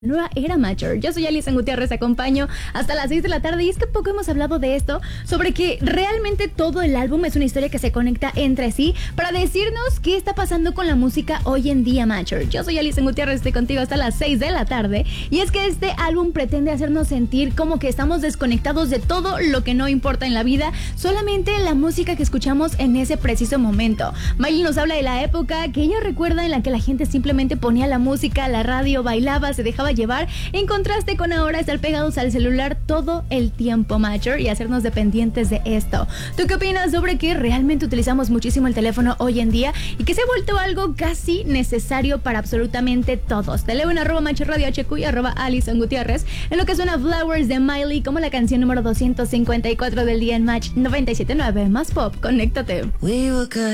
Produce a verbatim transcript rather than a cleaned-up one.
Nueva era Matcher. Yo soy Alison Gutiérrez, te acompaño hasta las seis de la tarde y es que poco hemos hablado de esto, sobre que realmente todo el álbum es una historia que se conecta entre sí para decirnos qué está pasando con la música hoy en día, Matcher. Yo soy Alison Gutiérrez, estoy contigo hasta las seis de la tarde y es que este álbum pretende hacernos sentir como que estamos desconectados de todo lo que no importa en la vida, solamente la música que escuchamos en ese preciso momento. Miley nos habla de la época que ella recuerda en la que la gente simplemente ponía la música, la radio, bailaba, se dejaba llevar, en contraste con ahora estar pegados al celular todo el tiempo, Matcher, y hacernos dependientes de esto. ¿Tú qué opinas sobre que realmente utilizamos muchísimo el teléfono hoy en día y que se ha vuelto algo casi necesario para absolutamente todos? Te leo en arroba Matcher Radio H Q y arroba Alison Gutiérrez en lo que suena Flowers de Miley como la canción número doscientos cincuenta y cuatro del día en Match noventa y siete punto nueve más pop. Conéctate. We were good.